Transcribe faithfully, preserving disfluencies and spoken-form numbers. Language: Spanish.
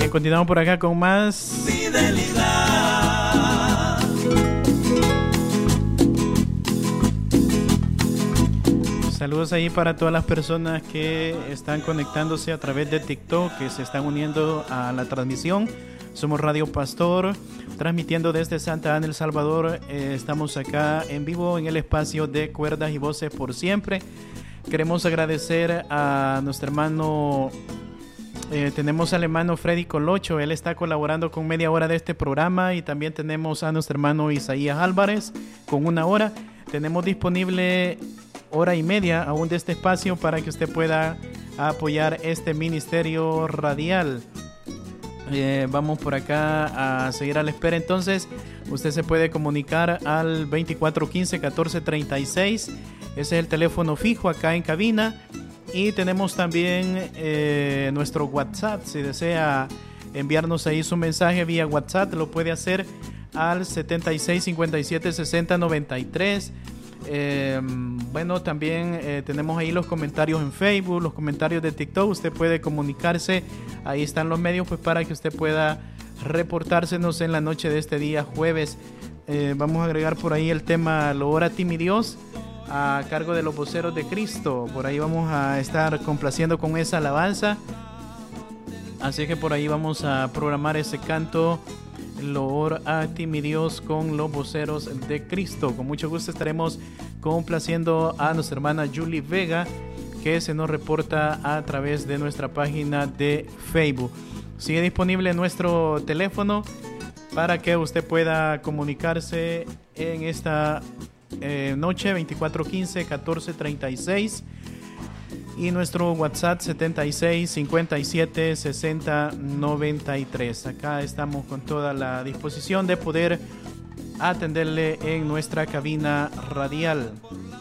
Bien, continuamos por acá con más Fidelidad. Saludos ahí para todas las personas que están conectándose a través de TikTok, que se están uniendo a la transmisión. Somos Radio Pastor, transmitiendo desde Santa Ana, El Salvador. Eh, estamos acá en vivo en el espacio de Cuerdas y Voces por Siempre. Queremos agradecer a nuestro hermano, eh, tenemos al hermano Freddy Colocho, él está colaborando con media hora de este programa, y también tenemos a nuestro hermano Isaías Álvarez con una hora. Tenemos disponible hora y media aún de este espacio para que usted pueda apoyar este ministerio radial. Eh, vamos por acá a seguir a la espera. Entonces usted se puede comunicar al veinticuatro quince catorce treinta y seis. Ese es el teléfono fijo acá en cabina. Y tenemos también eh, nuestro WhatsApp. Si desea enviarnos ahí su mensaje vía WhatsApp, lo puede hacer al setenta y seis cincuenta y siete sesenta noventa y tres. Eh, bueno, también eh, tenemos ahí los comentarios en Facebook, los comentarios de TikTok. Usted puede comunicarse, ahí están los medios pues para que usted pueda reportársenos en la noche de este día jueves. Eh, vamos a agregar por ahí el tema Lo ora a ti mi Dios, a cargo de los voceros de Cristo. Por ahí vamos a estar complaciendo con esa alabanza, así que por ahí vamos a programar ese canto Lo ora a ti mi Dios con los voceros de Cristo. Con mucho gusto estaremos complaciendo a nuestra hermana Julie Vega, que se nos reporta a través de nuestra página de Facebook. Sigue disponible nuestro teléfono para que usted pueda comunicarse en esta eh, noche, veinticuatro quince catorce treinta y seis. Y nuestro WhatsApp setenta y seis cincuenta y siete sesenta noventa y tres. Acá estamos con toda la disposición de poder atenderle en nuestra cabina radial.